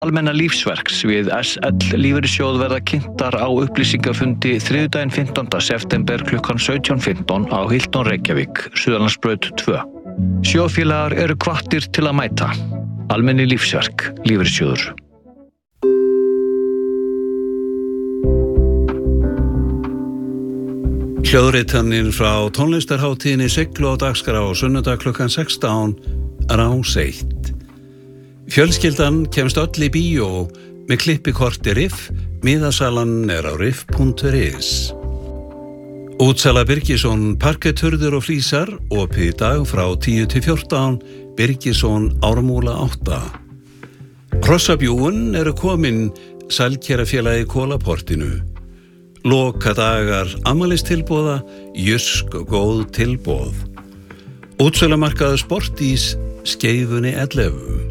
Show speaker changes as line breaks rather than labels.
Almenna lífsverks við SL Lífeyrissjóð verða kynntar á upplýsingafundi þriðjudaginn 15. september klukkan 17:15 á Hilton Reykjavík, Suðurlandsbraut 2. Sjóðfélagar eru hvattir til að mæta. Almenni lífsverk, Lífeyrissjóður.
Hljóðritanir frá tónlistarhátíðinni Siglu á dagskrá á sunnudag klukkan 16, Rás 1. Fjölskyldan kemst öll í bíó með klippikorti RIF, miðasalan á rif.is. Útsala Birgisson, parketthurðir og flísar, opið í dag frá 10 til 14, Birgisson Ármúla 8. Hrossabjúin eru komin, Sælkerafélagi Kólaportinu. Loka dagar afmælistilboða, Jysk góð tilboð. Útsölumarkaður Sportís, Skeifunni 11.